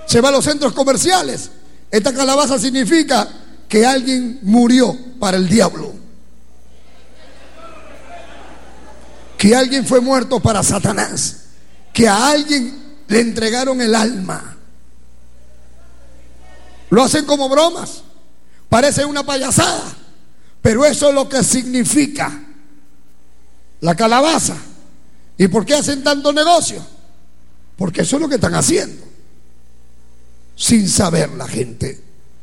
Se va a los centros comerciales. Esta calabaza significa que alguien murió para el diablo, que alguien fue muerto para Satanás, que a alguien le entregaron el alma. Lo hacen como bromas, parece una payasada, pero eso es lo que significa la calabaza. ¿Y por qué hacen tanto negocio? Porque eso es lo que están haciendo, sin saber la gente.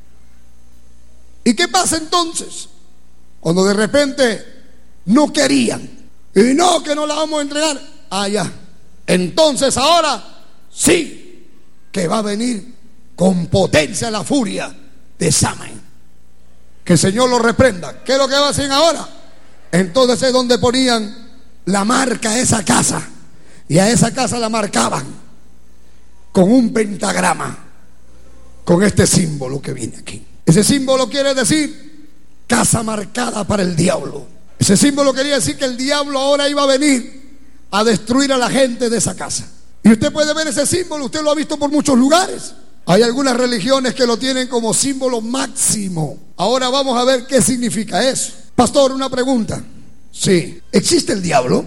¿Y qué pasa entonces? Cuando de repente no querían, y no, que no la vamos a entregar. Ya. Entonces ahora sí que va a venir con potencia la furia de Samael. Que el Señor lo reprenda. ¿Qué es lo que va a hacer ahora? Entonces es donde ponían la marca a esa casa, y a esa casa la marcaban con un pentagrama, con este símbolo que viene aquí. Ese símbolo quiere decir casa marcada para el diablo. Ese símbolo quería decir que el diablo ahora iba a venir a destruir a la gente de esa casa. Y usted puede ver ese símbolo, usted lo ha visto por muchos lugares. Hay algunas religiones que lo tienen como símbolo máximo. Ahora vamos a ver qué significa eso. Pastor, una pregunta. Sí, ¿existe el diablo?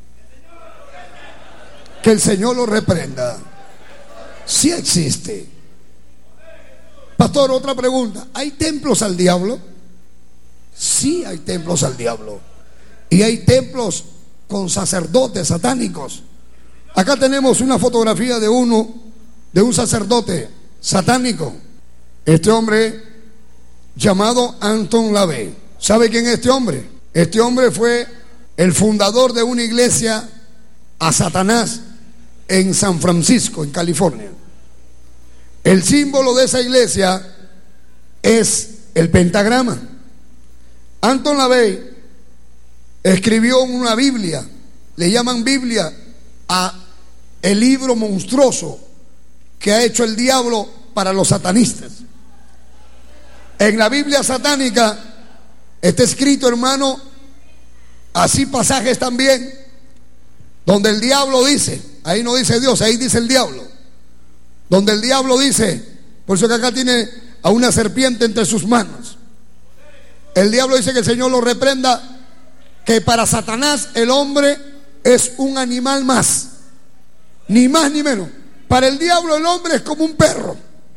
Que el Señor lo reprenda. Sí existe. Pastor, otra pregunta. ¿Hay templos al diablo? Sí, hay templos al diablo. Y hay templos con sacerdotes satánicos. Acá tenemos una fotografía de un sacerdote satánico. Este hombre llamado Anton LaVey. ¿Sabe quién es este hombre? Este hombre fue el fundador de una iglesia a Satanás en San Francisco, en California. El símbolo de esa iglesia es el pentagrama. Anton LaVey escribió una Biblia, le llaman Biblia a el libro monstruoso que ha hecho el diablo para los satanistas. En la Biblia satánica está escrito, hermano, así pasajes también, donde el diablo dice, ahí no dice Dios, ahí dice el diablo, donde el diablo dice, por eso que acá tiene a una serpiente entre sus manos. El diablo dice que el Señor lo reprenda, que para Satanás el hombre es un animal más, ni más ni menos. Para el diablo el hombre es como un perro,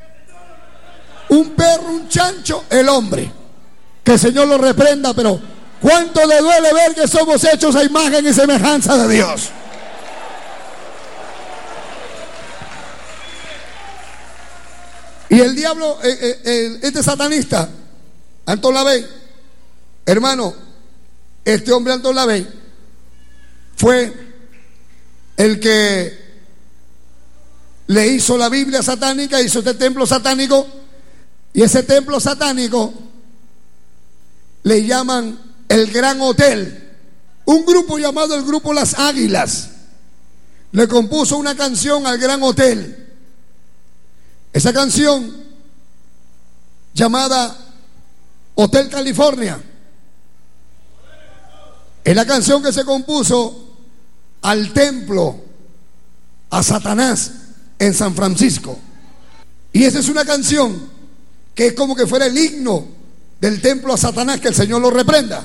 un chancho, el hombre. Que el Señor lo reprenda, pero ¿cuánto le duele ver que somos hechos a imagen y semejanza de Dios? Y el diablo, este satanista, Anton LaVey, hermano, este hombre Anton LaVey fue el que le hizo la Biblia satánica, hizo este templo satánico, y ese templo satánico le llaman el Gran Hotel. Un grupo llamado el grupo Las Águilas le compuso una canción al Gran Hotel. Esa canción llamada Hotel California es la canción que se compuso al templo a Satanás en San Francisco. Y esa es una canción que es como que fuera el himno del templo a Satanás, que el Señor lo reprenda.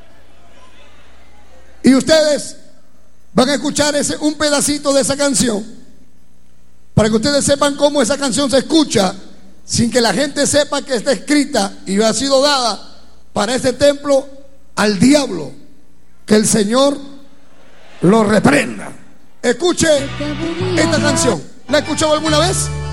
Y ustedes van a escuchar un pedacito de esa canción, para que ustedes sepan cómo esa canción se escucha sin que la gente sepa que está escrita y ha sido dada para ese templo al diablo. Que el Señor lo reprenda. Escuche esta canción. ¿La ha escuchado alguna vez?